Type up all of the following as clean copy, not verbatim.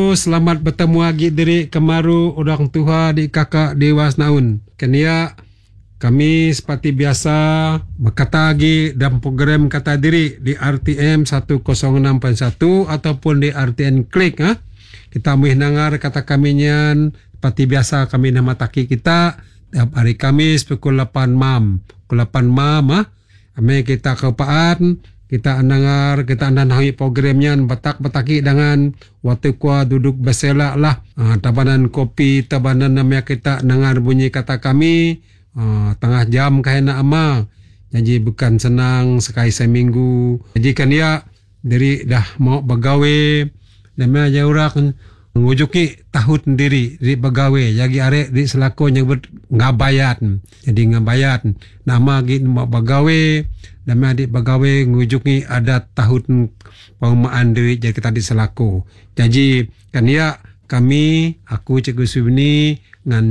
selamat bertemu lagi diri kemaru orang tua di kakak dewas naun. Kenia kami seperti biasa berkata lagi dalam program kata diri di RTM 106.1 ataupun di RTN Klik. Kita mau dengar kata kami nyan seperti biasa kami nama taki kita tiap hari Kamis pukul 8 malam. Pukul 8 malam kami kita kepaan kita dengar kita nahi programnya betaki dengan waktu kuah duduk berselak lah. Tabanan kopi tabanan namanya kita dengar bunyi kata kami. Tengah jam kahina ama. Jadi bukan senang sekali seminggu. Jadi kan ya dari dah mau begawe namanya jaurak ngujuki tahun diri di begawe jadi arek di selakunya ngabayat. Jadi ngabayat nama gitu mau begawe namanya di begawe ngujuki adat tahun paumaan diri jadi kita di selaku. Jadi kan ya kami aku Cikgu Subni ngan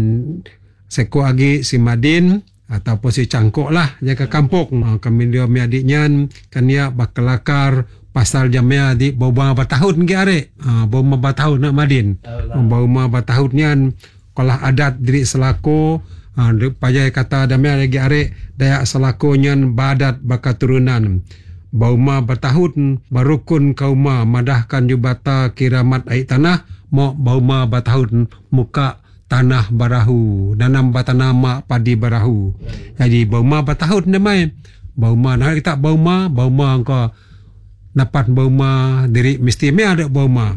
Seko agi si Madin ataupun si Cangkok lah jaga kampung. Kami dia mi adiknya kan ya bakelakar pasal jamnya di bawa batahun ke are. Bawa batahun nak Madin. Bawa batahunnya kalau adat diri selaku pajai kata damai lagi are dayak selakunya badat bakaturunan. Bauma batahun barukun kauma madahkan jubata kiramat air tanah mau bauma batahun muka tanah barahu nanam batanama padi barahu. Jadi bauma batahun namai bauma nah kita bauma engkau dapat bauma diri mesti me ada bauma.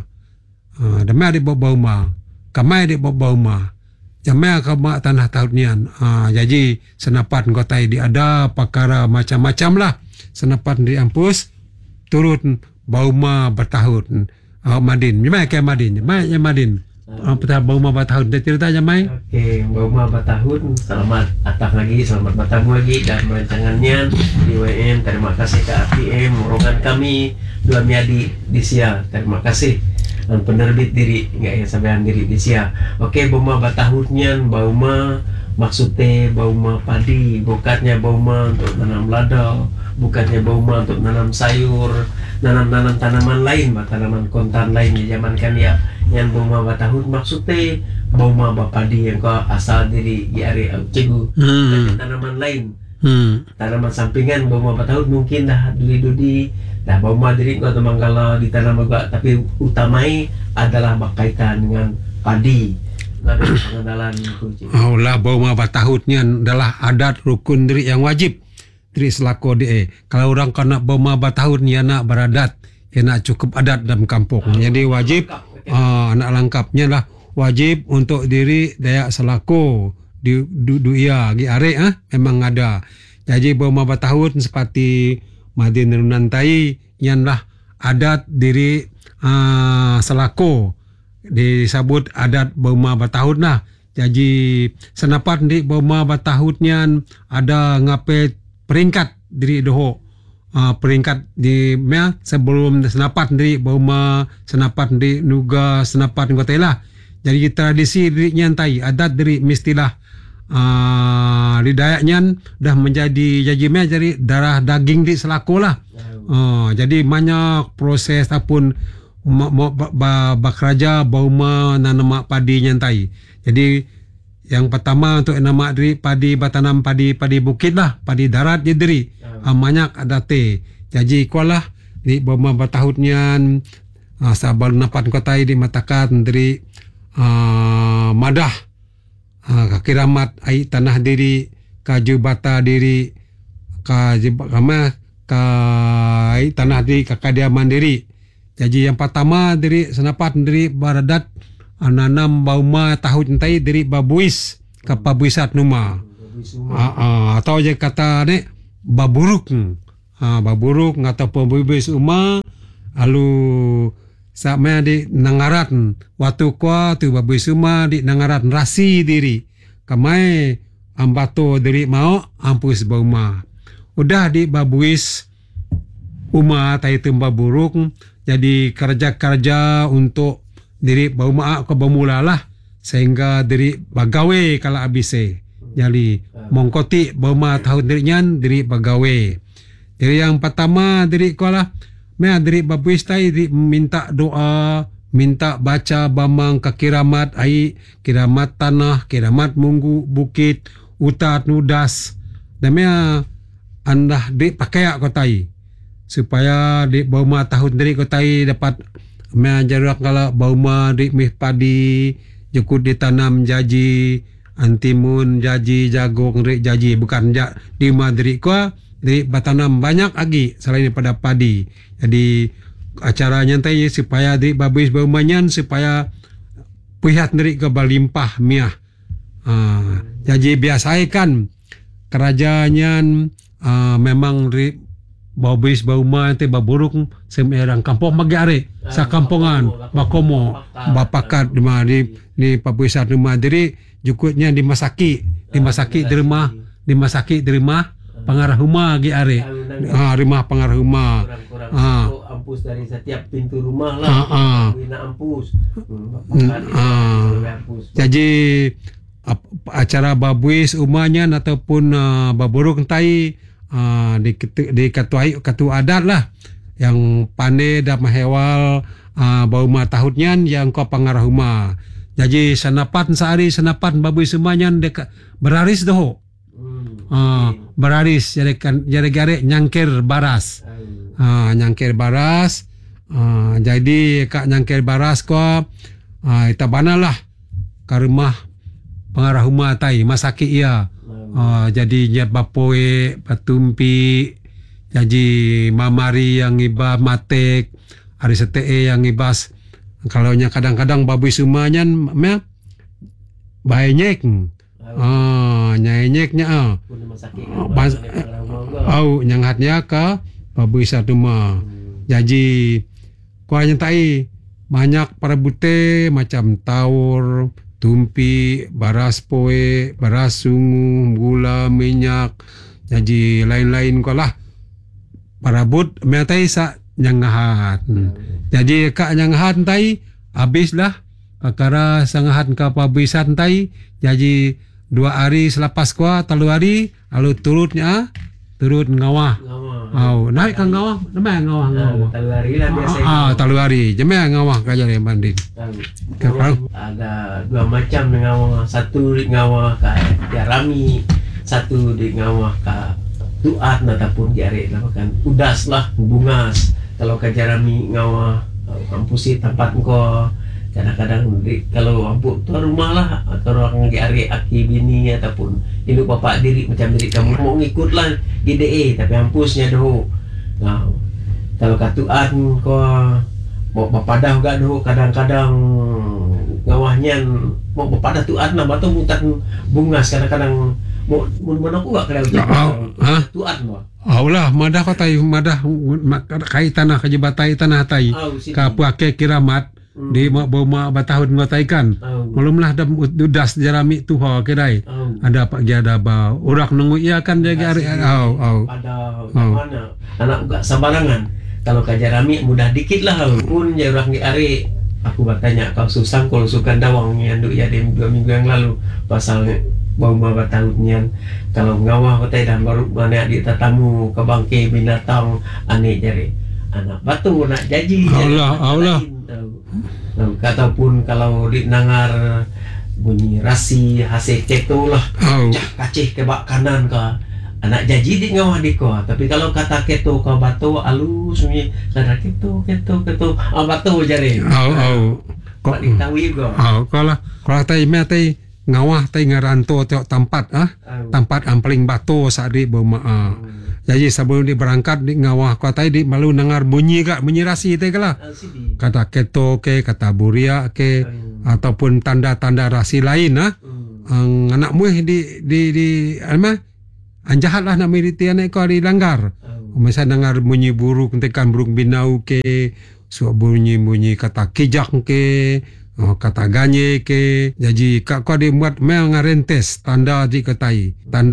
Damai ada bauma kamai ada bauma jamai kama tanah tahunian. Jadi senapan kota di ada pakara macam-macam lah senapan di ampus turun bauma batahun. Madin memang kayak Madin memang Madin Petah bauma batahun dia cerita aja Mai. Okey, bauma batahun selamat atak lagi, selamat bertemu lagi dan merancangannya di WM. Terima kasih ke RTM morongan kami dua miadi di Sia. Terima kasih dan penerbit diri enggak ya sampean diri di Sia. Okey, bauma batahunnya bauma maksudnya bauma padi, bukannya bauma untuk nanam lada, bukannya bauma untuk nanam sayur, nanam tanaman lain, tanaman kontan lain di zaman kan ya. Yang bauma batahun maksudnya bauma bapadi yang kau asal diri di area Cikgu. Tanaman lain, tanaman sampingan bauma batahun mungkin dah dudi dah bauma diri kau temanggala di tanam juga, tapi utamai adalah berkaitan dengan padi. Ada pengenalan itu. Lah bauma batahunnya adalah adat rukun diri yang wajib diri selaku de. Kalau orang kena bauma batahun ya nak beradat, ya nak cukup adat dalam kampung. Jadi wajib anak lengkapnya lah wajib untuk diri dayak selaku di duia gi are memang ada. Jadi bauma batahun seperti Madin Runantai yang lah adat diri selaku disebut adat bauma batahun lah. Jadi senapan di bauma batahunnya ada ngape peringkat diri doho. Peringkat di sebelum senapan di bauma senapan di nuga senapan kota lah. Jadi tradisi diri nyantai adat diri mestilah di dayaknya dah menjadi jadi darah daging di selaku lah. Jadi banyak proses ataupun bakraja bauma nanam padi nyantai. Jadi yang pertama untuk nama diri padi batanam padi bukit lah, padi darat je diri. Banyak adate. Jadi kualah di bauma batahunnya sabal napan kota di matakan dari madah kiramat ai tanah diri kaju bata diri kama kai tanah diri kakadiaman diri. Jadi yang pertama diri senapan diri baradat nanam bauma tahun tai diri babuis kapabuisat numa. Atau je kata ne baburuk baburuk ataupun buis uma lalu sama di nangarat waktu kuah tu babuis uma di nangarat rasi diri kamai ambato diri mau ampus bauma udah di babuis uma tai tu baburuk jadi kerja untuk diri bauma ke bamula lah sehingga diri bagawe kalau abise. Jadi mongkoti bauma tahun dirinya diri bagawe. Jadi yang pertama diri kuala me diri babuis tai diri minta doa minta baca bamang ke kiramat ai, kiramat tanah, kiramat munggu bukit, utat nudas. Damia andah di pakai ko tai supaya di bauma tahun dari ko tai dapat menjarak kalau bauma di mih padi jukut ditanam jaji antimun jaji jagung ri jaji bukan di madri ko dari batanam banyak lagi selain daripada padi. Jadi acaranya tadi supaya di babis baumanyan supaya pihak dari ke balimpah miah. Jadi biasa kan kerajaannya memang ri babis bauma teh baburuk semerang kampung magare sa kampungan bakomo bapakat di pabuisat rumah diri jukutnya di Masaki di Masaki pengarah rumah gi are rumah pengarah rumah ampus dari setiap pintu rumah lah bina ampus jadi acara babuis umanya ataupun baburuk tai ketua adat lah yang pandai dah mahewal bauma tahunnya yang kau pengarah rumah. Jadi senapan babuis semuanya beraris doh. Beraris jadi gare nyangkir baras. Nyangkir baras. Jadi kak nyangkir baras ko ita banalah ke rumah pengarah rumah tai Masaki ia. Jadi nyat bapoe patumpi jadi mamari yang iba matek hari sete yang ibas kalau nya kadang-kadang babu sumanya banyak nyaenyeknya nyanghatnya ke babu satu mah jadi kuanya tai banyak para bute macam taur tumpi, baras poe, baras sungu, gula, minyak, jadi lain-lain ko lah. Parabut metai sa nyangahat. Jadi kak nyangahat tai habis lah. Kakara sangahat ka pabisan tai. Jadi 2 hari selepas kuah 3 hari lalu turut ngawah. Naik ke ngawah, nama ngawah. 3 hari lah biasa. 3 hari. Jemeh ngawah ka jare banding. Ada 2 macam ngawah. Satu di ngawah ka jarami, satu di ngawah ka tuat ataupun jare kan udas lah bungas. Kalau ka jarami ngawah kampusi tempat ko kadang-kadang kalau ampuk tu rumah lah atau orang jare aki bini ataupun induk bapak diri macam diri kamu mau ngikut lah GDE tapi hampusnya doh. Nah, kalau katuan ko mau bapadah juga doh kadang-kadang ngawahnya mau bapadah tuan lah atau mutan bungas kadang-kadang mau aku gak kena tuan mah. Lah madah ko tay madah kai tanah ka jebatai tanah tai ka puake kiramat di bauma batahun ngotai kan malumlah ada dudas jarami tuha kedai ada pak gia ada ba urak nunggu ia kan jaga ari ada mana anak enggak sabarangan kalau ka jarami mudah dikit lah pun ya urak di ari aku bertanya kau susang kalau sukan dawang yang duk ya di 2 minggu yang lalu pasal bauma batahunnya kalau ngawah kotai dan baru mana di tatamu ke bangke binatang ane jari anak batu nak jaji Allah ataupun kalau di nangar bunyi rasi hasil keto lah kacih ke bak kanan ke anak jaji di ngawah di ko tapi kalau kata keto ke batu alus bunyi kada keto batu jare kok ditawi go kalau tai me tai ngawah tai ngaranto tempat tempat paling batu saat di bauma jadi sebelum dia berangkat di ngawah kota di malu dengar bunyi rasi teh lah. Kata keto ke, kata buria ke ataupun tanda-tanda rasi lain anak muih di anjahat lah nak militian ko di langgar. Masa dengar bunyi buruk tekan buruk binau ke, bunyi kata kijak ke, kata ganye ke. Jadi kak di buat mengarentes tanda di kotai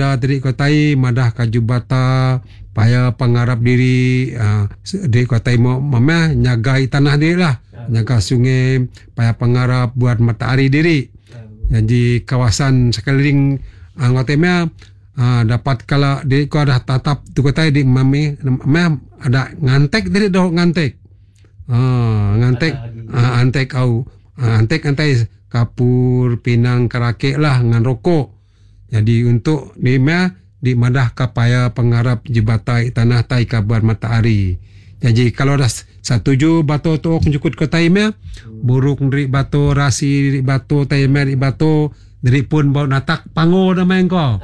madah kajubata paya pengarap diri di kotai mau nyagai tanah diri lah nyaga sungai paya pengarap buat matahari diri. Jadi kawasan sekeliling kotai dapat kalau di ko ada tatap tu kotai di mami ada ngantek diri doh ngantek Ngantek antek au antek antai kapur pinang kerake lah ngan rokok. Jadi untuk di madah kapaya pengarap jibatai tanah tai kabar matahari. Jadi kalau dah setuju bato tu jukut ke tai mea buruk dari bato rasi dari bato tai mea dari bato dari pun bau natak pango dah main ko.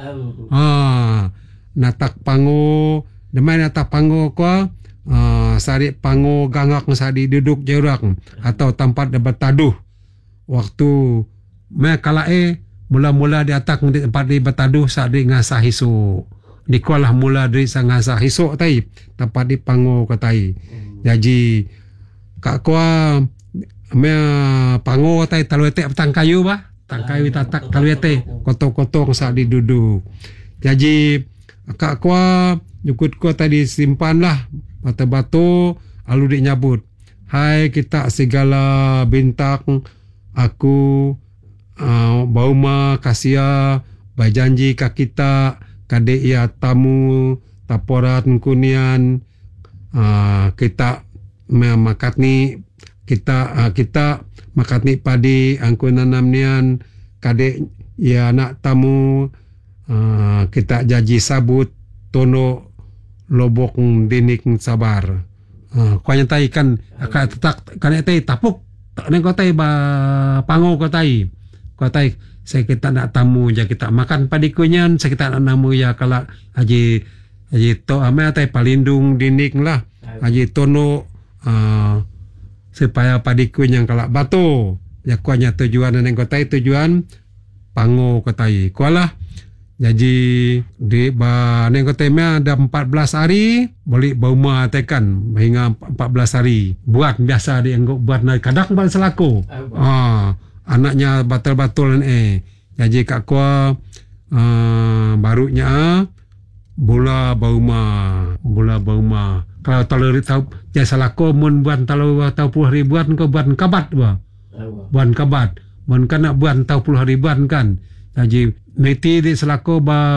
Natak pango demai natak pango ko sari pango gangak sadi duduk jerak atau tempat dapat taduh waktu mea kalae mula-mula di atak di tempat di bataduh sadi ngasah hisu di kualah mula dari sangasah hisu tai tempat di pango ko tai. Jadi kak kuah mea pango tai taluete petang kayu bah tang kayu tatak taluete kotok-kotok sadi duduk. Jadi kak kuah nyukut ko tadi simpan lah batu-batu lalu dinyabut. Hai kita segala bintang aku bauma kasia bajanji ka kita kade ia tamu taporan kunian kita makatni kita makatni padi angku nanam nian kade ia anak tamu kita janji sabut tono lobok dinik sabar. Kuanya tai kan akak tak kan tai tapuk tak neng kotai ba pango kotai saya kita nak tamu ja kita makan padikunyan saya kita nak namu ya kala haji to ame tai palindung dinik lah haji tono supaya padikun yang kala batu ya kuanya tujuan neng kotai tujuan pango kotai kualah. Jadi di neng kotai mea ada 14 hari boleh bauma tekan hingga 14 hari buat biasa dia buat kadang bal selaku anaknya batal-batal jadi kak kuah barunya bola bauma kalau tahu ya selaku mun buat tahu 10 ribuan kau buat kabat buat kabat mun kana buat tahu 10 ribuan kan. Jadi meti di selaku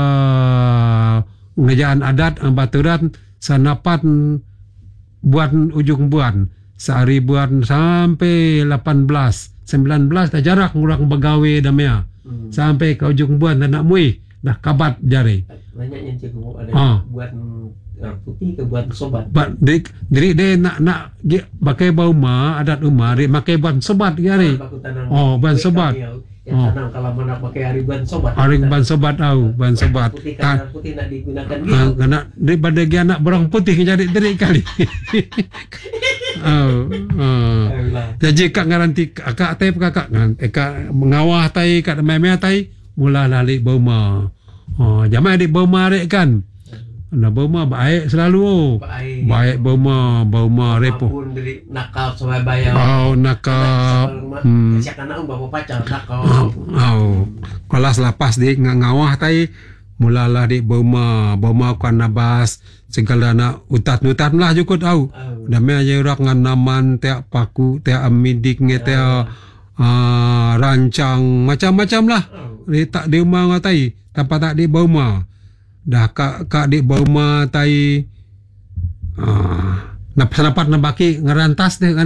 ngejaan adat baturan sanapat buat ujung buan sehari buat sampai 18 19 dah jarak ngurang begawe damia sampai ke ujung buan dan nak mui dah kabat jari banyak yang cikgu ada buat putih ke buat sobat diri dia nak pakai bauma adat umar dia pakai buat sobat jari buat sobat tanam kalau mana pakai hariban sobat ban sobat putih nak digunakan kena di badagi anak berang putih jadi dari kali jadi kak ngaranti kakak tai kakak kak mengawah tai kak meme tai mula lali bauma jamai di bauma rek kan na bauma baik selalu baik bauma repo pun dari nakal sampai bayar nakal siap anak bawa pacar nakal kelas lapas di ngawah tai mulalah di bauma kan nabas segala nak utat-utat lah jukut au damai aja urak ngan naman tiap paku tiap amidik tiap rancang macam-macam lah tak di rumah ngatai tanpa tak di bauma dah kak di bauma tai napat nabaki ngarantas deh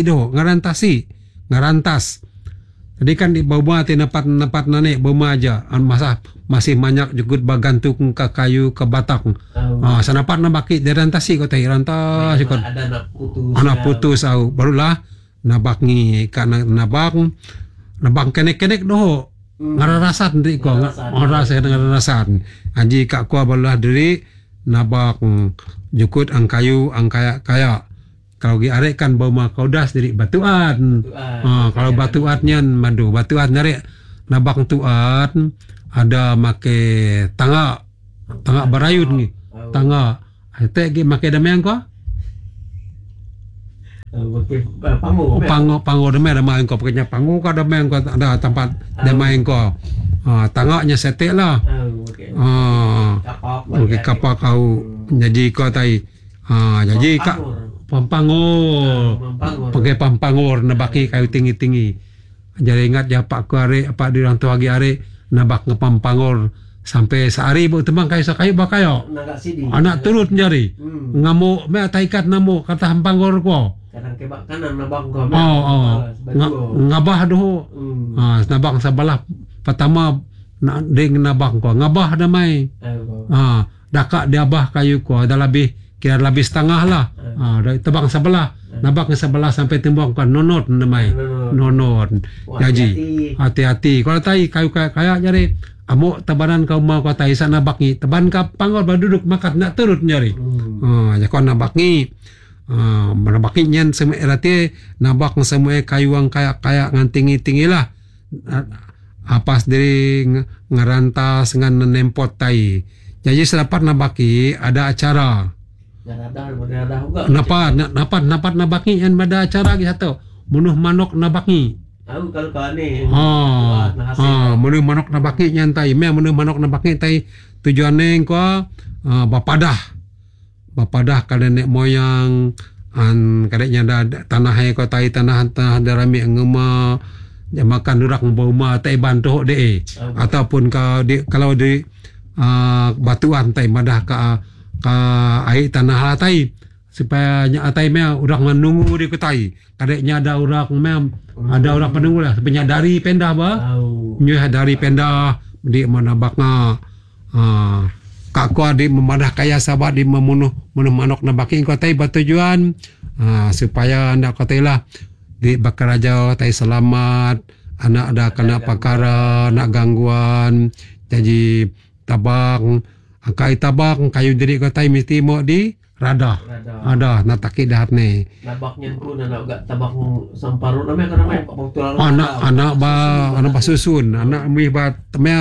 ngarantas jadi kan di bauma ti napat nane bauma aja masih banyak juga bagantung ke kayu ke batak sanapat nabaki dirantasi ko tai rantas ko anak putus au barulah nabak ni kana nabak kenek doh ngararasan di ko ngararasan anji kak ko balah diri nabak jukut ang kayu ang kaya kalau gi arek kan bauma kaudas diri batuan kalau batuatnya madu batuat nyari nabak tuat ada make tangga barayut ni tangga te gi make damai ko pango damai ko pokoknya pango ka damai ko ada tempat damai ko tangaknya setek lah kapak kau jadi kau tai jadi kak pampangor pakai pampangor nabaki kayu tinggi jadi ingat ya pak ku are apa di orang tua gi are nabak ngepampangor sampai sehari bu tembang kayu sakayu bakayo Naga sidi. anak turut jari ngamuk me taikat namuk kata hampang gor ko Kadang kebak kanan nabang ko. ngabah doh nabang sebelah pertama ding nabang ko ngabah damai dakak diabah kayu ko ada lebih kira lebih setengah lah dari tebang sebelah nabak sebelah sampai timbang kan nonot namai nonot jadi hati-hati kalau tai kayu kayak jari amuk tebanan kau mau kau tai sana bakni teban ka panggol duduk makat nak turut jari ya kau nabakni menabaki nyen semua erati nabak semua kayuang kayak ngan tinggi lah apas dari ngarantas ngan nempot tai jadi selapat nabaki ada acara napat nabaki yang ada acara gitu munuh manok nabaki Aku kalau kane. Munuh manok nabaki nyantai munuh manok nabaki tai tujuannya ko bapadah kada nek moyang kadeknya ada tanah ko tai tanah darami ngema makan durak bauma tai bantuh de ataupun kalau di batuan tai madah ka air tanah tai supaya atai me udah menunggu di kutai kadeknya ada orang penunggu lah penyadari pendah ba dari pendah di manabakna kak ko di memadah kaya sahabat di memunuh manok nabaki kutai batujuan supaya anda kutai lah di bakaraja tai selamat anak ada kena pakara nak gangguan jadi tabang kayu jadi kutai mesti mau di Rada nataki dahat ni. Nabaknya pun anak gak tabak samparu namanya anak ba susun anak mi ba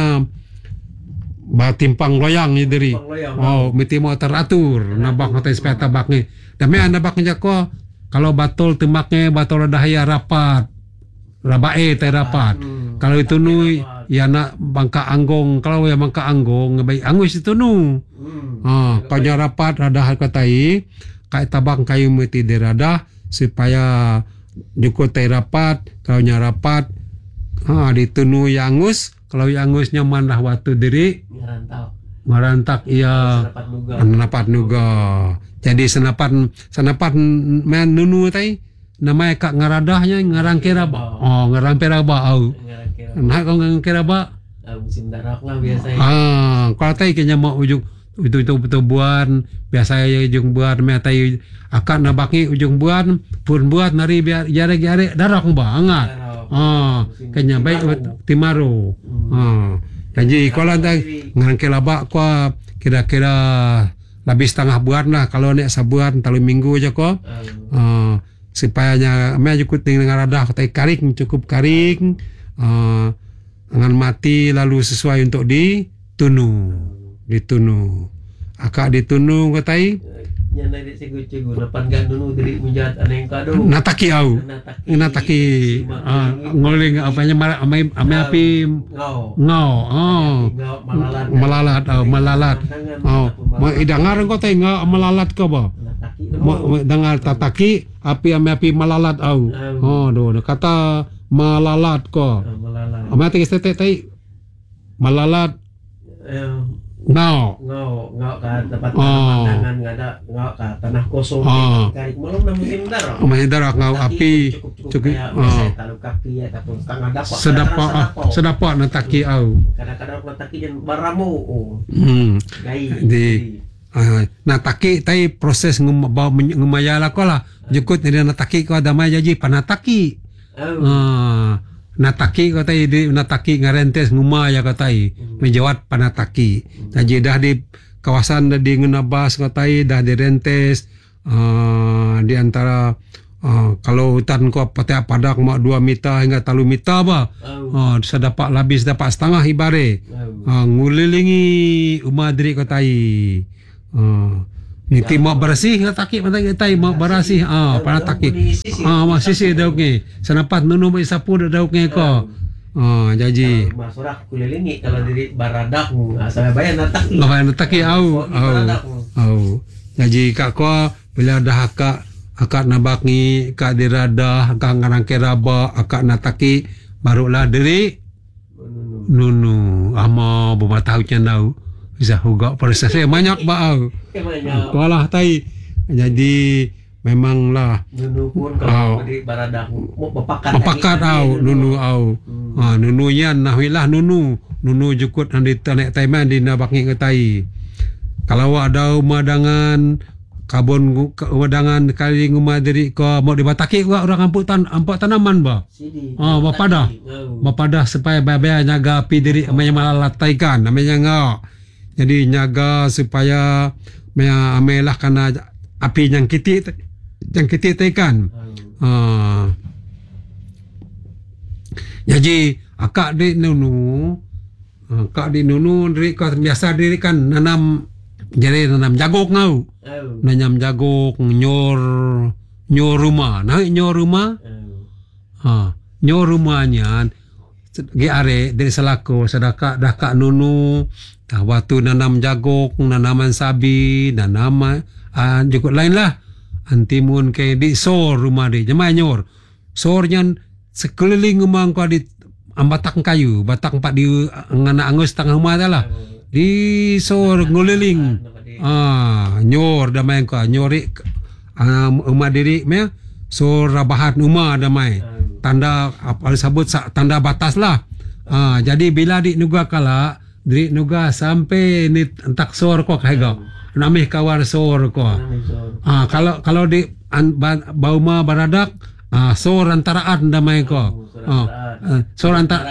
timpang loyang ni diri. Mesti mau teratur nabak matai supaya tabak ni. Dami nabaknya ko kalau batul temaknya batul dahaya rapat. Rabae tai rapat. Kalau itu nu ya nak bangka anggong kalau ya bangka anggong baik angus itu nu. Kau rapat rada katai kai tabang kayu meti derada supaya jukut tai rapat kalau rapat ditunu yangus kalau yangusnya mandah waktu diri marantak iya senapat nuga jadi senapan men nunu tai namanya kak ngaradahnya ngarang keraba ngarang peraba nah kau ngarang keraba musim darak lah biasanya kalau tai kenya mau ujung itu buat biasa ujung buat metai akan nabaki ujung buat pun buat nari biar jare darak banget kenya baik timaru jadi kalau nanti ngarang keraba ko kira-kira lebih setengah buat lah kalau nek sabuan talu minggu aja ko supaya me cukup dengan radah tai karing cukup karing dengan mati lalu sesuai untuk ditunu akak ditunu katai yang dari cegu napan gandunu dari munjat aneng kado nataki ngoling apanya amai api ngau malalat mau idangar kau tai ngau malalat kau ba mau dengar tataki api malalat do kata malalat ko amai tai malalat ngau ka tempat pemandangan enggak ada ngau ka tanah kosong karik malam na musim darak darak ngau api cukup talu kaki ya tapos tangga dapat sedap nataki kadang-kadang nataki jan baramu gai di nataki tai proses ngumayala ko lah jukut ni nataki ko damai jaji panataki nataki katai di nataki ngarentes ngumaya katai menjawat panataki jadi dah di kawasan dah di ngenabas katai dah di rentes di antara kalau hutan ko patek padak mak 2 meter hingga 3 meter ba sedapat labis dapat setengah ibare ngulilingi umah diri katai niti mau bersih nataki pantai mau bersih panataki sisi dauknya senapat nunu mai sapu dauknya ko jadi masurak kulilingi kalau diri baradak asal bayar nataki jadi kak ko bila dah akak nabaki kak dirada kak ngarang keraba akak nataki barulah diri nunu ama bermatau candau bisa hugak proses saya banyak bau Kemana? kalah tai jadi memanglah Nunu pun kalau di baradak mau mepakat au nunu au nunu yan nahwilah nunu jukut andi tanek taiman di nabangi ngetai kalau ada umadangan kabon umadangan kali ngumadiri ko mau dibataki gua orang ampak tanaman ba bapadah supaya babaya nyaga api diri namanya malalataikan namanya ngau jadi nyaga supaya amelah kana api yang kiti tekan jadi akak di nunu diri ko biasa diri kan nanam jagok ngau nanam jagok nyor rumah nyor rumahnya gi are dari selako sedaka dah kak nunu waktu nanam jagok nanaman sabi nanam juga lain lah antimun ke di sor rumah di jemaah nyor sornya sekeliling rumah ko di ambatak kayu batang pak di ngana angus tengah rumah lah di sor nguliling nyor damai ko nyori rumah diri me sor rabahat rumah damai tanda apa disebut tanda batas lah jadi bila di nuga kala di nuga sampai ni entak sor ko kaiga namih kawar sor ko kalau di bauma baradak sor antaraan damai ko sor antara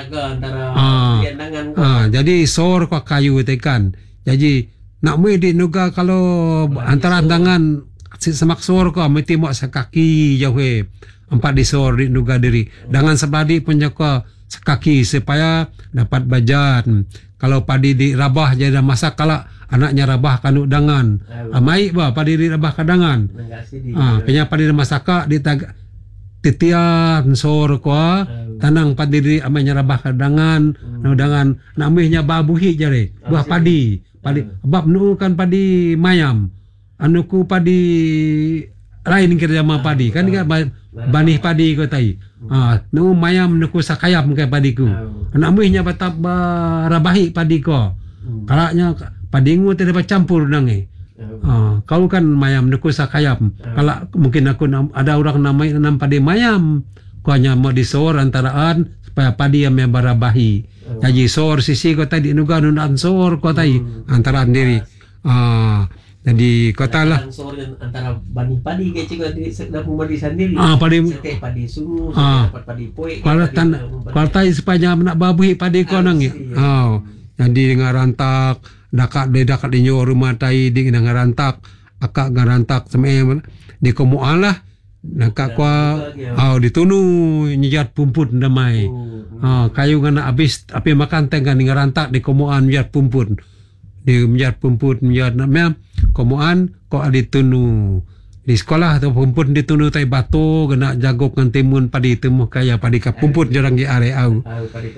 jadi sor ko kayu tekan jadi nak mui di nuga kalau antara tangan semak sor ko mesti mo sa kaki jauh empat di sor di nuga diri dengan sebadi punya ko sekaki supaya dapat bajan kalau padi di rabah jadi masak kalau anaknya rabah kanu dangan amai ba padi di rabah kadangan punya padi di masaka di titian sor ko tanang padi di amanya rabah kadangan dangan namihnya babuhi jare buah padi bab nu kan padi mayam anuku padi lain kerja ma padi kan banih padi ko tai nu mayam nuku sakayam ke padiku namihnya batap rabahi padi ko kalaknya padingu tidak campur nange kau kan mayam nuku sakayam kalau mungkin aku ada orang namai nanam padi mayam ko hanya mau disor antaraan supaya padi yang barabahi jadi sor sisi ko tadi nuga nunan sor ko tai antaraan diri jadi kota lah antara bani padi ke cikgu di sedang padi sendiri padi sungu dapat padi poe kalau tai supaya nak babuhi padi ko nang jadi ngarantak dekat di nyor rumah tai di ngarantak akak ngarantak semua di komuan lah nakak kwa ditunu nyijat pumput damai kayu ngana habis api makan tengah ngarantak di komuan nyijat pumput di menjat pumput menjat namanya komuan ko ditunu di sekolah atau pumput ditunu tai batu kena jagok ngan timun padi temu kaya padi ka pumput jarang di are au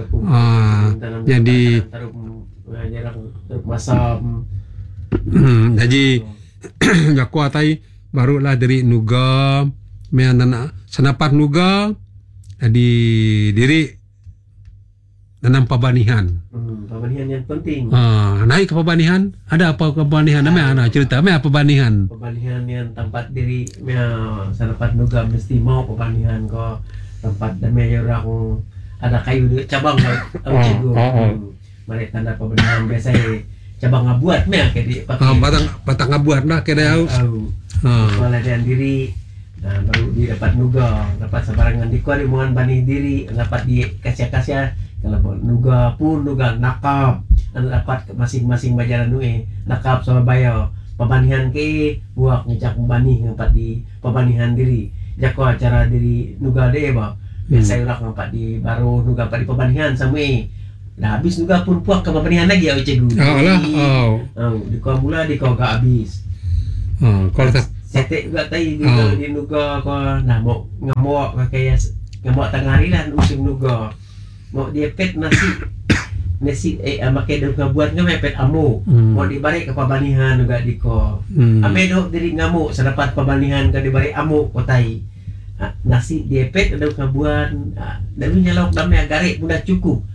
jadi jarang masam jadi jakwa tai barulah dari nuga meanana senapat nuga jadi diri nanam pabanihan. Pabanihan yang penting. Naik ke pabanihan. Ada apa pabanihan? Namanya cerita. Namanya pabanihan. Pabanihan yang tempat diri. Sanapat nuga mesti mau pabanihan ko tempat namanya orang ada kayu cabang cikgu. Mari tanda pabanihan biasanya cabang ngabuat batang ngabuat lah kena Soalnya dan diri. Baru didapat nuga, dapat sebarangan di kuari mohon bani diri, dapat di kasih kalau nuga pun nuga nakap, dapat masing-masing bajaran nue nakap sama bayo pabanihan ke buak ngejak bani dapat di pabanihan diri, jako acara diri nuga deh ba, biasa ulah dapat di baru nuga dapat di pabanihan samui, dah habis nuga pun puak ke pabanihan lagi ya cikgu. Di kau mula di kau gak habis. Kalau setek juga tadi di nuga ko nah mau ngamuk kayak ngamuk tengah hari lah usung nuga mau dia pet nasi make dok ngabuat ngamepet amu mau dibalik ke pabanihan juga di ko ame dok diri ngamuk sedapat pabanihan ke dibalik amu ko tai nasi dia pet dok ngabuat dan nyalok damai garek mudah cukup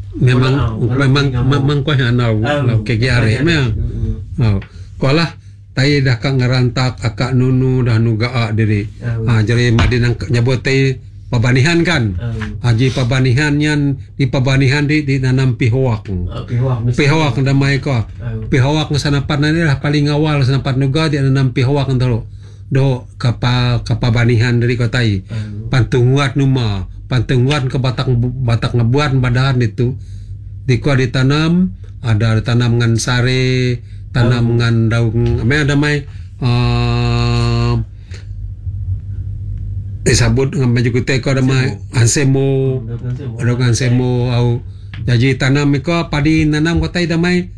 memang ko hanau ke are me. Ko lah tai dah ka ngarantak akak nunu dah nuga diri. Jadi madin nyabot tai pabanihan kan. Haji pabanihan yan di pabanihan di nanam pihawak. Pihawak damai ko. Pihawak sanapan ni lah paling awal sanapan nuga di nanam pihawak ndalo. Do kapabanihan dari kotai. Pantunguat numa, pantunguat ke batak ngebuat badahan itu. Di ko ditanam, ada tanam ngan sare, tanam ngan daun, damai sabut dengan maju kita ko ada ansemo ada ansemo au jadi tanam ko padi nanam ko tai damai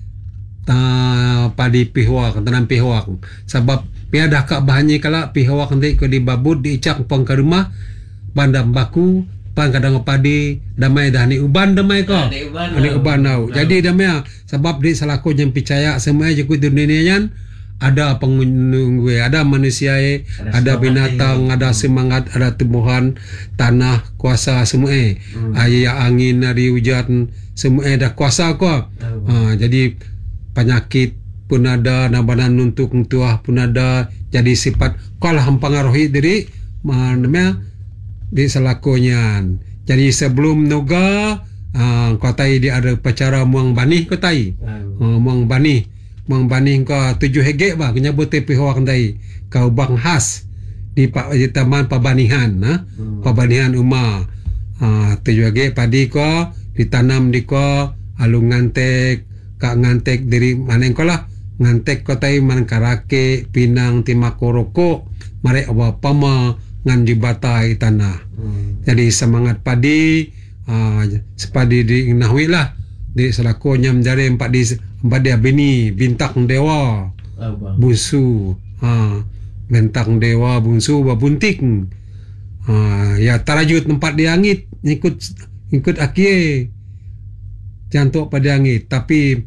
padi pihwak tanam pihwak sebab piadah ka bahannya kala pihwak nanti ko dibabut diicak pang ke rumah bandam baku pan kadang padi damai dah ni uban damai ko ni uban au jadi damai sebab di salaku yang percaya semua je ku dunia yan ada pengunjung, ada manusia, ada binatang, ada semangat, ada tumbuhan, tanah, kuasa semua. Ayah angin, hari hujan, semua ada kuasa ko. Jadi penyakit pun ada, nabanan untuk tuah pun ada. Jadi sifat kalah mempengaruhi diri mana di selakunya. Jadi sebelum noga, kotai dia ada pacara muang banih kotai, muang banih. Membanding ko 7 hege ba kanya bote pihawak dai kau bang khas di taman pabanihan pabanihan uma 7 hege padi ko ditanam di ko alu ngantek ka ngantek diri maneng ko lah ngantek ko tai man karake pinang timakoroko mare apa pama ngan dibatai tanah jadi semangat padi sepadi di nahwi lah di selakunya menjadi empat dia bini bintang dewa bunsu bintang dewa bunsu babuntik ya tarajut tempat di langit ikut akie jantuk pada langit tapi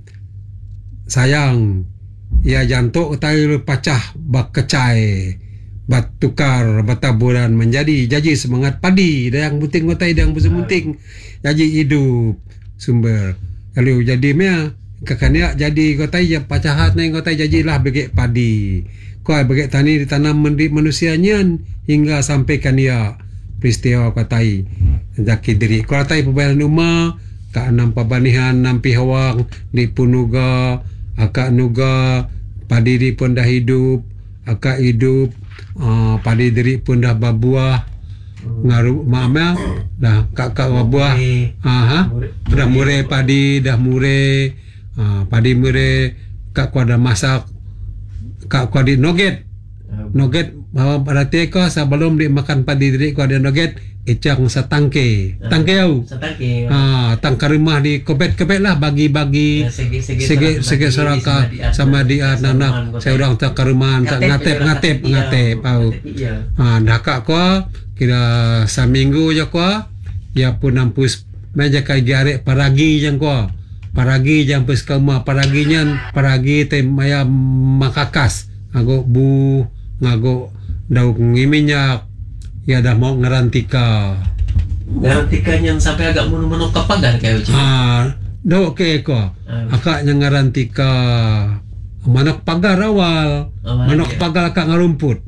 sayang ya jantuk tahu pacah bak kecai bat tukar bataburan menjadi jadi semangat padi yang bunting ngotai yang bunting jadi hidup sumber kalau jadi mea kakania jadi kotai ya pacahat nang kotai jadilah begek padi kau begek tani ditanam manusianya hingga sampai kania peristiwa kotai jaki diri kotai pebayaran rumah ka enam pabanihan nampi hawang di punuga akak nuga padi di pun dah hidup akak hidup padi diri pun dah babuah ngaru mama dah kakak buah dah mure padi dah mure padi mure kak ku ada masak kak ku ada noget bawa berarti ko sebelum dimakan padi diri ku ada noget icang satangke tangke au tangka rumah di kebet lah bagi segi seraka sama dia anak saya orang tak ke rumah tak ngatep au dah kak ko kira seminggu je ko ya pun nampus meja kai garek paragi jang ko paragi jang pes kema paraginya paragi te maya makakas ngago bu ngago daun minyak ya dah mau ngerantika yang sampai agak menuk kepagar kayak uci do ke ko akaknya ngerantika manok pagar awal manok pagar akak ngarumput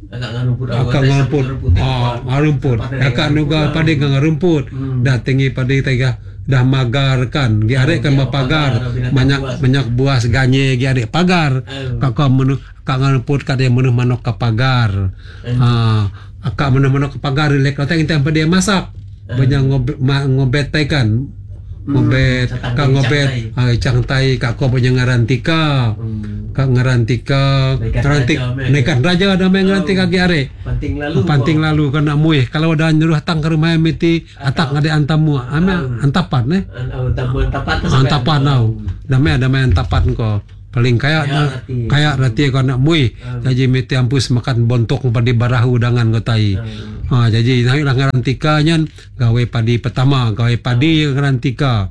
ngarumput akak nuga padi ngarumput dah tinggi padi tega dah magar kan giarek kan mapagar banyak buah ganye giarek pagar kakak menu kak ngarumput kad yang menu manok kapagar akak menu manok kapagar lek kata kita pada masak banyak ngobet kan ngobet kak ngobet cang tai kak ko punya ngarantika kak ngarantika nekan raja ada main ngarantika giare panting lalu kena muih kalau ada nyuruh tang ke rumah miti atak ngade antamu antapan antapan nau damai antapan ko paling kayak rati ko nak muih jadi miti ampus makan bontok padi barahu dangan ko tai jadi nak ngarantika nyan gawe padi pertama gawe padi ngarantika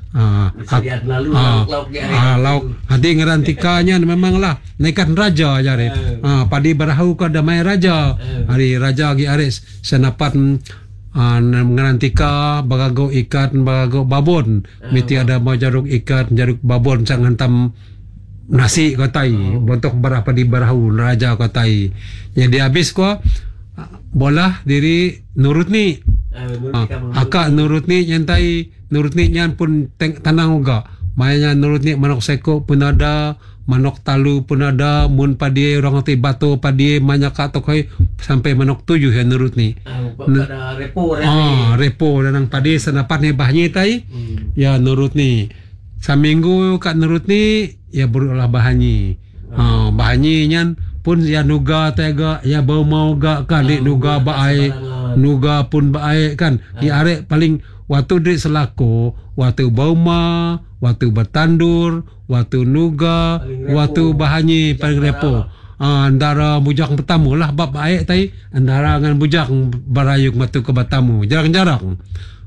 lauk hadi ngarantikanya memanglah naikan raja jare padi barahu ko damai raja hari raja gi ares senapan Ngantika bagago ikat bagago babon miti ada mau jaruk ikat jaruk babon sang hantam nasi katai bontok berapa di barahu raja katai jadi habis ko bolah diri nurut ni akak nurut ni nyantai nurut ni nyan pun tanang uga mayanya nurut ni manok seko pun ada manok talu pun ada mun padi orang ti batu padi manyaka tokai sampai manok 7 ya nurut ni pada repo danang padi senapan ni bahnya tai ya nurut ni saminggu kat nurut ni ya berulah bahanyi bahanyi nyan pun ya nuga tega ya bau mau ga kali nuga baik nuga pun baik kan ya arek paling waktu dik selako waktu bauma waktu bertandur waktu nuga waktu bahanyi paling repo antara bujak bertamu lah bab baik tai antara dengan bujak barayuk matu ke bertamu jarang-jarang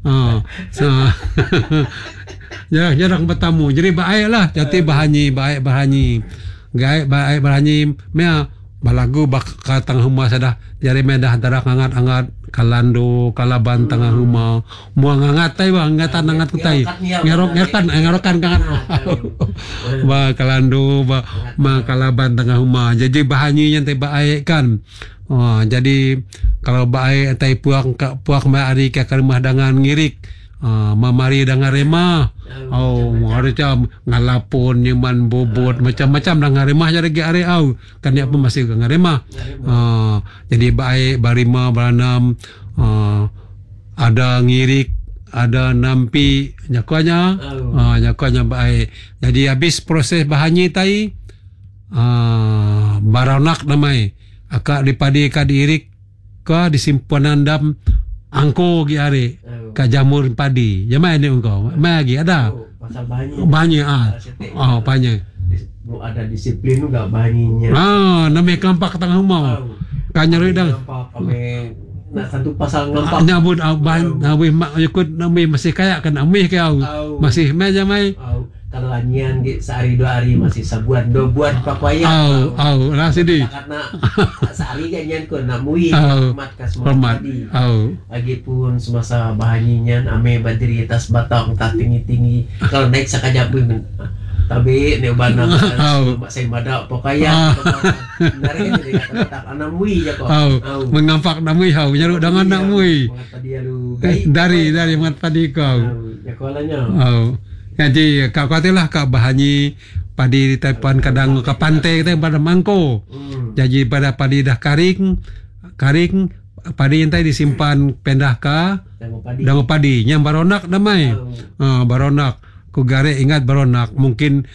jarang bertamu jadi baik lah jadi bahanyi baik bahanyi baik bahanyi mea balagu bak tengah rumah sadah jadi medah antara angat-angat kalando kalaban tengah rumah muang angat tai bang angatan angat kutai ngarokan kangat ba kalando ba kalaban tengah rumah jadi bahanyi yang tai baik kan jadi kalau baik tai puak mai ke rumah dengan ngirik mamari dengan remah macam ngalapon nyaman bobot macam-macam dengan remah jadi are au kan dia pun masih dengan remah jadi baik barima beranam ada ngirik ada nampi nyakuanya baik jadi habis proses bahannya tai baranak namai akak dipadi ka diirik ka disimpanan dam angko gi are ka jamur padi jamai ni engkau mai lagi ada pasal banyak banyak ada disiplin juga bahannya namai kampak tengah rumah kanyari dah nak satu pasal ngampak nyabut ban nawi mak ikut namai masih kaya kan amih kau masih mai jamai kalau anyan di sehari 2 hari masih sebuat 2 buat pakaian lah sini karena sehari kan nyan ko nak mui hormat ka semua tadi lagi pun semasa bahannya ame badiri atas batang tak tinggi-tinggi kalau naik sakajap pun tapi ne ubana mak saya badak pakaian nari jadi tak ana mui ja ko mengampak namui hau nyaruk dengan nak mui dari mat padi kau ya kolanya jadi kau katalah kau bahanyi padi di tepan kadang ke pantai kita pada mangko. Jadi pada padi dah karing padi yang tadi disimpan pendah ke dango padi yang baronak damai. Baronak ku gare ingat baronak mungkin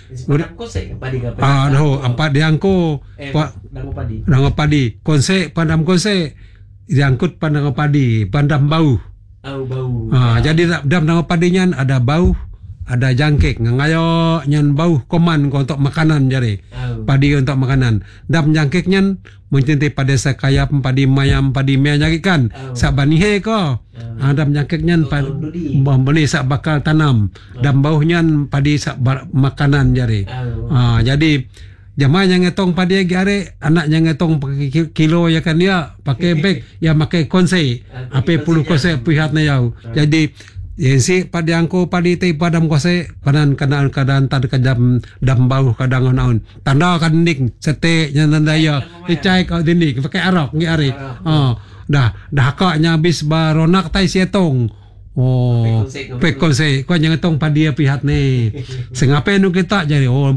empat diangko dango padi konse pandam konse diangkut pandang padi pandam bau. Jadi dam dango padinya ada bau ada jangkik ngayo nyan bau koman ko untuk makanan jari padi untuk makanan dam jangkiknya mencintai pada sakaya padi mayam padi mea nyaki kan sabani he ko dam jangkiknya beli sak bakal tanam dam baunya padi sak makanan jari jadi jamaah yang ngetong padi lagi are anaknya ngetong pakai kilo ya kan dia pakai beg ya pakai konse apa puluh konse pihatna yau jadi si padi angko padi tei padam kose panan kanaan kadang tad kajam dam bau kadang naon tanda kan nik sete nya nandaya icai kau dinik pakai arok ngi are dah kakaknya habis baronak tai sietong pekose ko nya ngetong padi pihat ne sengape nu kita jadi 40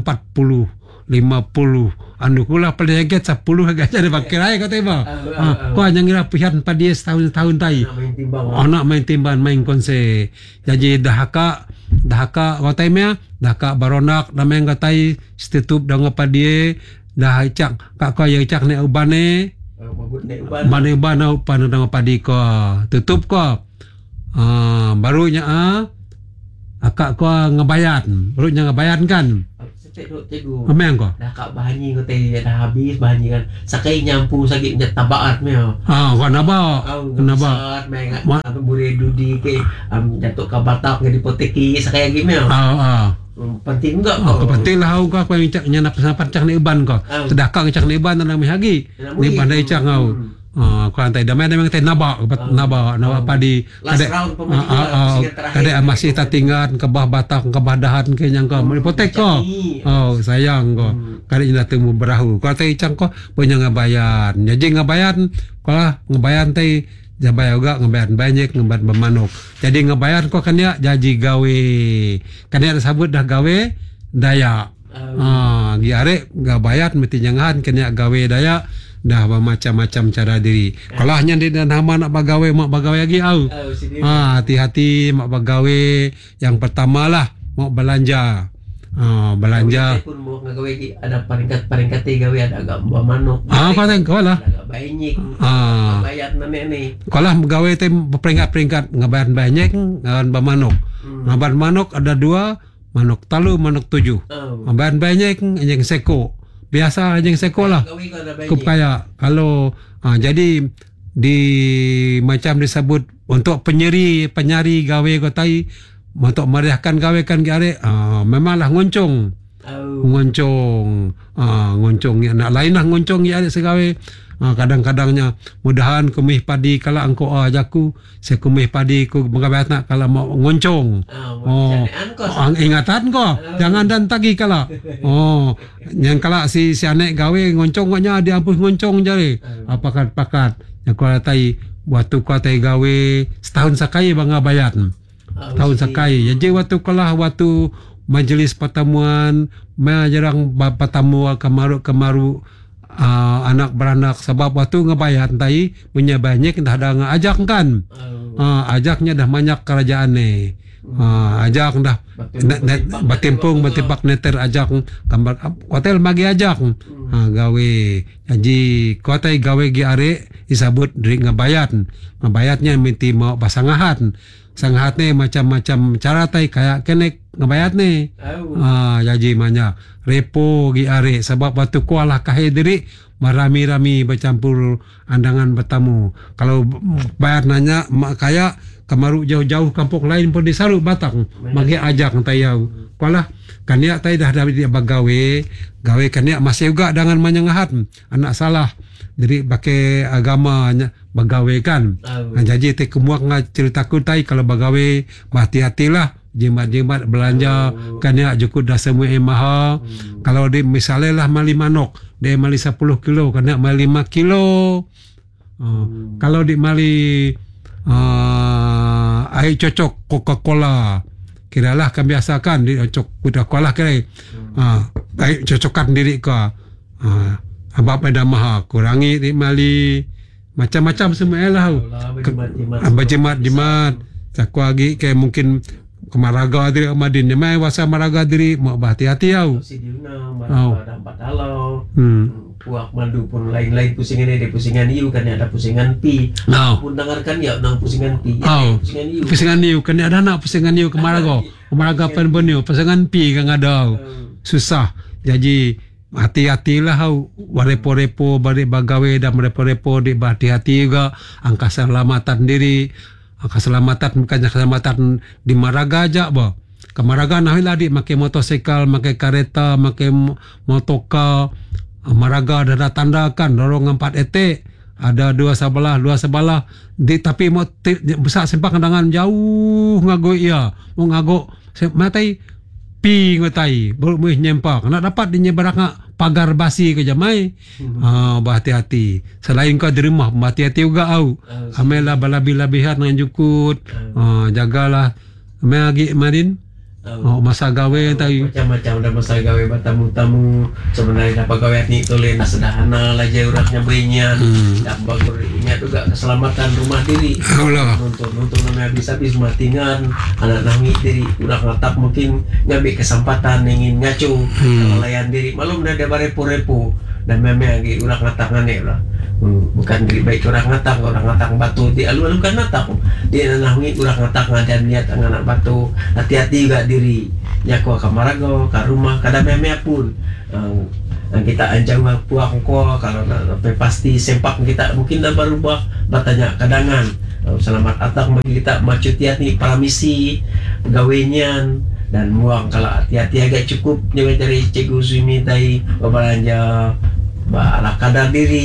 50 anu kula peleget 10 agak jadi pakai raya kata ba ko nya ngira pihat padi setahun tai anak main timban main konse jadi dahaka watai dahaka baronak nameng kataistitup dang padi dah cak kak ko ya cak ne ubane bane bana upan dang padi ko tutup ko barunya akak ko ngabayan barunya ngabayan kan Ameng ko. Dah kak bahanyi ko teh dah habis bahanyi kan. Sakai nyampu sakit nya tabaat me. Kenapa? Apa boleh dudi ke jatuh ke batak ke dipoteki sakai lagi me. Penting enggak kok. Penting lah kau cak nya nap sapat cak ni iban ko. Sedekah cak ni iban nang mi hagi. Ni bandai cak kau. Kuan tay damai memang tay naba padi Last round pemilihan pusingan terakhir. kada masih tatingan kebah batang kebah dahan ke nyang ko melipotek ko. Sayang ko. Kada ina temu berahu. Kuan tay cang ko punya ngabayan. Jadi ngabayan kalau ngabayan tay jabay juga ngabayan banyak ngabayan bermanuk. Jadi ngabayan ko kanya jaji gawe. Kanya sabut dah gawe daya. Giare ngabayan mesti jangan kanya gawe daya. Dah macam-macam cara diri. Kalau hanya di dan hama nak bagawe mak bagawe lagi au. Hati-hati mak bagawe. Yang pertama lah mau belanja. Belanja. Pun mau ngagawe ada peringkat gawe ada agak manuk. Pateng kau lah. Agak banyak. Bayar nenek ni. Kalau gawe teh peringkat ngabayar banyak ngaban bamanuk. Ngaban manuk ada 2, manuk talu, manuk 7. Ngabayar banyak yang seko. Biasa yang seko lah. Kaya kalau jadi di macam disebut untuk penyari gawe kotai untuk meriahkan gawe kan gare memanglah ngoncong. Ngoncong ya nak lain lah ngoncong ya segawe. Kadang-kadangnya mudahan kumih padi kalau angko ajaku saya kumih padi ku magabat nak kalau mau ngoncong. Ingatan ko jangan dan tagi kala. Yang kala si anek gawe ngoncong nya diampus ngoncong jare. Pakat yang kala tai waktu ko tai gawe setahun sakai bangga bayan. Tahun sakai. Jadi waktu majlis pertemuan jarang pertemu kemaru anak beranak sebab waktu ngebayar tai punya banyak dah ada ngajak kan. Ajaknya dah banyak kerajaan ni. Ajak dah batimpung batipak neter ajak gambar hotel bagi ajak gawe. Jadi kotai gawe giare disebut diri ngabayatnya minti mau pasangahan. Sangat ni macam-macam cara tai kayak kenek ngabayat ni. Jadi banyak repo giare sebab waktu kualah kahe diri marami-rami bercampur andangan bertamu. Kalau bayar nanya mak kaya kemaru jauh-jauh kampung lain pun disaru batang bagi ajak tayau. Kualah kania tai dah dia bagawe kania masih juga dengan menyengahat anak salah. Jadi pakai agamanya bagawe kan. Jadi te kemuak ceritaku tai kalau bagawe hati-hatilah jimat-jimat belanja kania cukup dah semua maha. Kalau di misalnya lah mali manok dia mali 10 kilo kania mali 5 kilo. Kalau di mali air cocok Coca-Cola kiralah kan biasakan di cocok Coca-Cola kira air cocokkan diri ka abang pada maha kurangi di mali macam-macam semua lah berjimat caku lagi kayak mungkin kemaraga diri amadin memang wasa maraga diri mau hati-hati au dapat halau puak mandu pun lain-lain pusingan ada pusingan iu kan ada pusingan pi pun dengarkan ya nang pusingan pi pusingan iu kan ada nak pusingan iu kemaraga pen benio pusingan pi kan ada susah jadi hati-hatilah warepo-repo balik bagawe dan repo-repo di hati-hati juga angka keselamatan diri bukannya keselamatan di maraga aja bah ke maraga nah lagi pakai motosikal pakai kereta pakai motoka maraga ada tandakan dorong 4 ET ada dua sebelah tapi mau besar sempak dengan jauh ngago iya mau ngago matai pi ngotai baru muih nyempak nak dapat dinyebarak pagar basi ke jamai. Hati-hati selain kau di rumah hati-hati juga au amela balabi-labihan dengan jukut. Jagalah lagi marin masa gawe tadi macam-macam dah masa gawe bertamu-tamu sebenarnya dapat gawe ni toleh sederhana lah je urangnya berinyan dan bagus ingat juga keselamatan rumah diri nonton namanya habis-habis matingan anak nangis diri urang ngatap mungkin ngambil kesempatan ingin ngacu layan diri malum dah ada repo-repo dan memang lagi urang ngatangan lah bukan diri baik orang ngatang batu di alu-alu kan natang dia nangis urang ngatang dan lihat anak batu hati-hati juga diri ya ko kamarago ka rumah kada memea pun kita anjang puak ko kalau pasti sempak kita mungkin dah berubah bertanya kadangan selamat datang bagi kita macutiat ni para misi gawenyan dan muang kalau hati-hati agak cukup jangan cari cikgu Zumi tai belanja ala kadar diri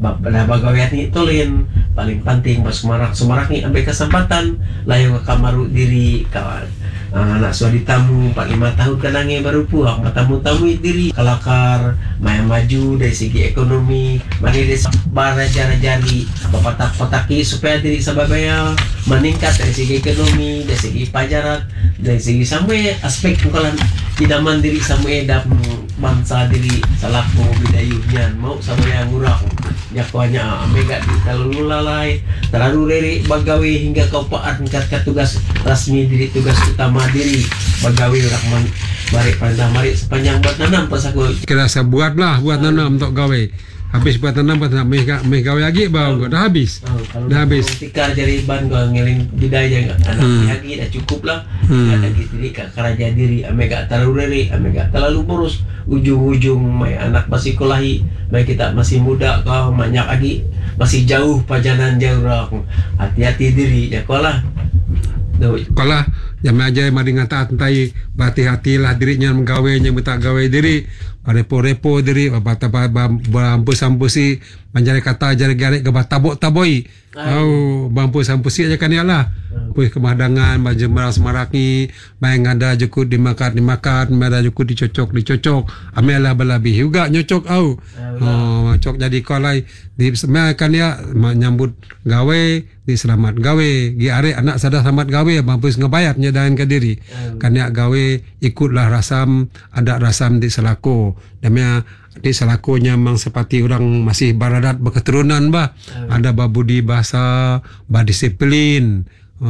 bagawin ni tolin paling penting mas sumarak ni ambil kesempatan layo ka kamaru diri kawan anak suadi tamu 4-5 tahun kanange baru puak tamu-tamu diri kalakar maya maju dari segi ekonomi mani dari jari bapak-pataki supaya diri sababaya meningkat dari segi ekonomi dari segi pajarat dari segi sampai aspek bukan tidak mandiri sampai edap bangsa diri salaku bidayuhnya mau sama yang ngurang jakwanya mega di terlalu lalai terlalu rere bagawe hingga kau angkat ke tugas resmi diri tugas utama diri bagawe orang balik perintah mari sepanjang buat nanam pas aku kira saya buat nanam untuk gawe habis buat tanam buat nak meh gawe lagi baru dah habis. Dah habis. Tikar jadi ban kau ngeling bidaya anak lagi dah cukup lah. Ada diri karaja diri ame gak terlalu rere, ame gak terlalu boros. Ujung-ujung mai anak masih kolahi, mai kita masih muda kau banyak lagi masih jauh pajanan jauh orang. Hati-hati diri ya kau lah. Kalau yang aja mari ngata antai hati-hatilah dirinya menggawe yang tak gawe diri repo-repo diri bata bampu-sampusi menjadi kata jari-jari ke tabok-taboi bampu-sampusi aja kan ya lah puih kemadangan baju meras-maraki main ada jukut dimakan ada jukut dicocok amelah berlebih juga nyocok cocok jadi kolai di kan ya menyambut gawe di selamat gawe gi are anak sada selamat gawe mampu ngebayar nyedain ke diri kan ya gawe ikutlah rasam ada rasam di selako namanya di selakunya memang seperti orang masih baradat berketurunan ada babudi bahasa disiplin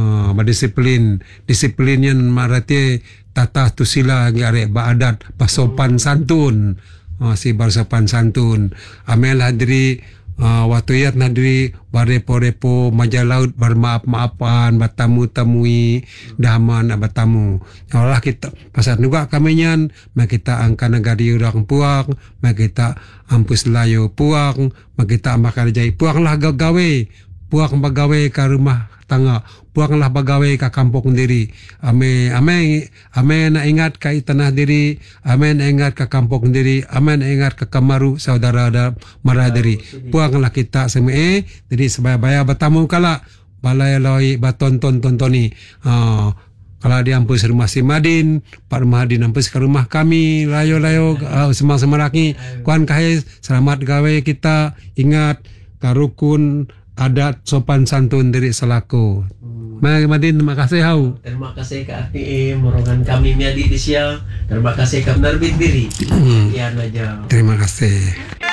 disiplinnya marati tata tusila ngare adat pasopan santun si bersopan santun amel hadiri waktu yat nadiri barepo-repo majalaut bermaaf-maafan bertamu-tamui daman bertamu Allah kita pasal juga kami nyan kita angka negari orang puak kita ampus layo puak kita makan jai puak lah gawe puak bagawe ke rumah tangga puanglah bagawe ke kampung diri ame nak ingat ke tanah diri ame nak ingat ke kampung diri ame nak ingat ke kamaru saudara mara diri puanglah kita semua jadi sebaya-baya bertamu kala balai loi batonton-tontoni kalau dia ampus rumah si Madin Pak Madin ampus ke rumah kami layo-layo semang-semaraki kuan kahai selamat gawe kita ingat karukun adat sopan santun dari selaku. Madin, terima kasih hau. Terima kasih ke RTM, morongan kami miadi di siang. Terima kasih ke penerbit diri. Sekian aja. Terima kasih.